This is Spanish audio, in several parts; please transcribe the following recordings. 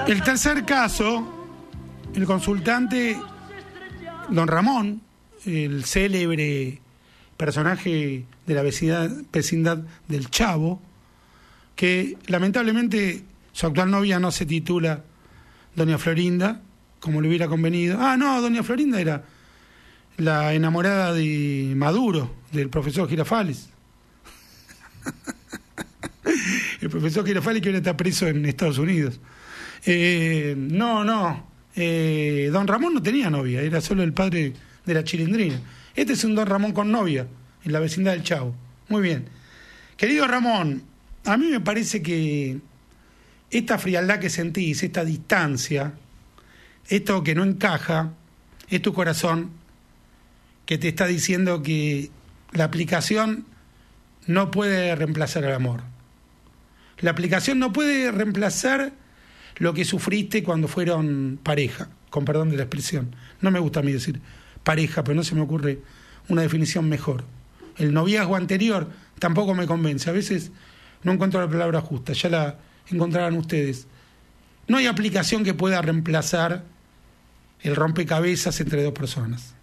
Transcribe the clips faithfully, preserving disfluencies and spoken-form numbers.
El tercer caso, el consultante don Ramón, el célebre personaje de la vecindad, vecindad del Chavo, que lamentablemente su actual novia no se titula doña Florinda, como le hubiera convenido. Ah, no, doña Florinda era la enamorada de Maduro, del profesor Girafales. El profesor Girafales que ahora está preso en Estados Unidos. Eh, no, no. Eh, don Ramón no tenía novia, era solo el padre de la Chilindrina. Este es un don Ramón con novia, en la vecindad del Chavo. Muy bien. Querido Ramón, a mí me parece que esta frialdad que sentís, esta distancia, esto que no encaja, es tu corazón que te está diciendo que la aplicación no puede reemplazar el amor. La aplicación no puede reemplazar lo que sufriste cuando fueron pareja, con perdón de la expresión. No me gusta a mí decir pareja, pero no se me ocurre una definición mejor. El noviazgo anterior tampoco me convence. A veces no encuentro la palabra justa, ya la encontrarán ustedes. No hay aplicación que pueda reemplazar el rompecabezas entre dos personas.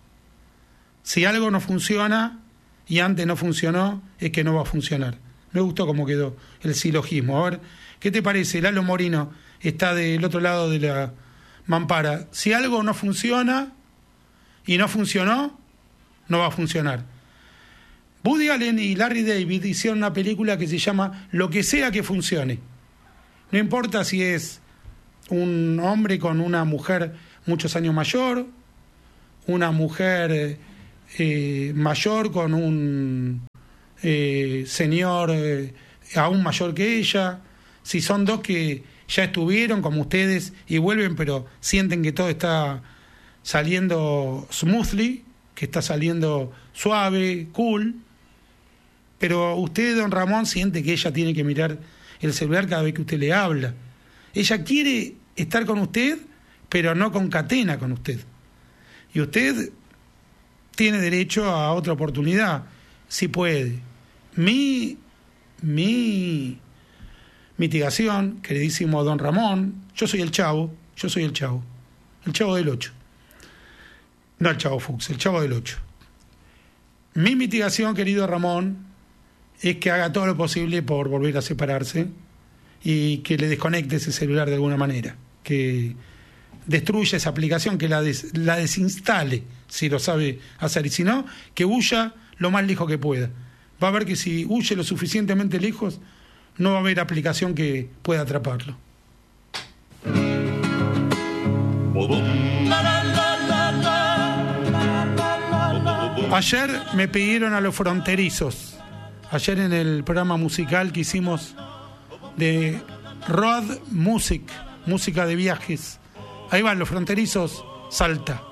Si algo no funciona y antes no funcionó, es que no va a funcionar. Me gustó cómo quedó el silogismo. A ver, ¿qué te parece? Lalo Morino está del otro lado de la mampara. Si algo no funciona y no funcionó, no va a funcionar. Woody Allen y Larry David hicieron una película que se llama Lo que sea que funcione. No importa si es un hombre con una mujer muchos años mayor, una mujer eh, mayor con un eh, señor eh, aún mayor que ella, si son dos que ya estuvieron como ustedes y vuelven pero sienten que todo está saliendo smoothly, que está saliendo suave, cool, pero usted, don Ramón, siente que ella tiene que mirar el celular cada vez que usted le habla. Ella quiere estar con usted, pero no concatena con usted. Y usted tiene derecho a otra oportunidad, si puede. Mi, mi mitigación, queridísimo don Ramón, yo soy el Chavo, yo soy el Chavo, el Chavo del ocho. No el Chavo Fuchs, el Chavo del ocho. Mi mitigación, querido Ramón, es que haga todo lo posible por volver a separarse y que le desconecte ese celular de alguna manera, que destruya esa aplicación, que la, des, la desinstale si lo sabe hacer, y si no, que huya lo más lejos que pueda. Va a ver que si huye lo suficientemente lejos, no va a haber aplicación que pueda atraparlo. Ayer me pidieron a los fronterizos. Ayer en el programa musical que hicimos de Road Music, música de viajes. Ahí van los fronterizos, Salta.